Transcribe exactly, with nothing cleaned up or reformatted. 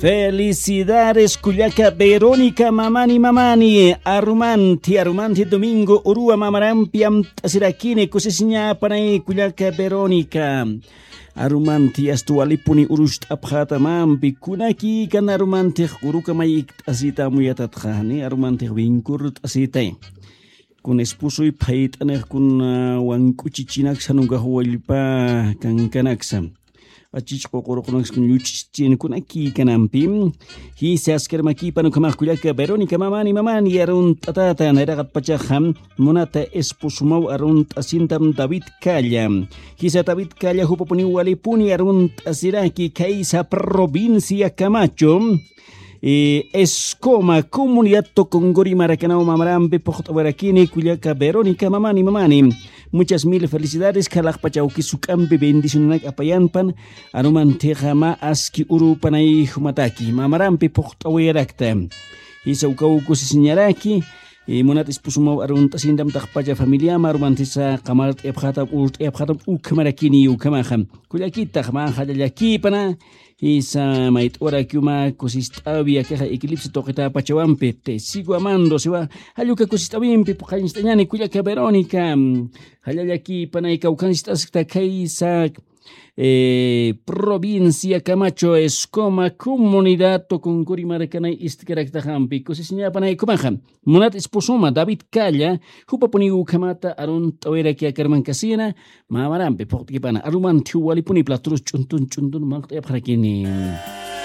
Felicidades Cuyaca Verónica Mamani Mamani Arumanti Arumanti Domingo Urua Mamarampiam Tasirakine Kusisinya Panay Cuyaca Verónica Arumanti Astualipuni Urust Abhata Mampi Kunaki Kan Arumanti Uruka Mayik Asita Muyatatkhani Arumanti Winkurt Asite Kun esposo y pait aner kun wankuchichinak sanunga huwalipa kan kanaksam achich kokoro kunax kun yuchichin kun aki kanampim hi sasker maki panu kamak kulaka Verónica mamani mamani arun tatata neragat pachaham monata esposo mau arun asintam David Calla hisa David Calla hupopuni walipuni arun asiraki kaisa provincia Camacho Eh, Escoma comunidad Tocongori Maracanao Mamarambe Pojotabarakini Cuyaca Verónica Mamani Mamani muchas mil felicidades Kalak Pachauki Sukambe bendicionak apayanpan Anuman Tejama Aski Uru Panay Humataki Mamarambe Pojotawarakta Isaukau Kusisinyaraki e monat ispusumau arun tasindam takpaja familia marumantisa kamarat ebkhata urt ebkhata ukmarakini ukamaham kulakita khama khadalaki pana isa mait ora kuma kosistavia keha eclipse tokita pachawampe te sigo amando sewa haluka kosistavimpe pokainstanyani kulaka Verónica halalaki pana ikaukanistas ta kaisa Eh, provincia Camacho Escoma comunidad Tocongori Maracanay Istikaraktahampi Kusisinya Panay Kumaham Monat esposoma David Calla Hupapuni Ukamata Arun Tawerakia Kerman Casina Mamarampe Portkipana Aruman Tiwalipuni Platrus Chuntun Chuntun Makta Yaprakini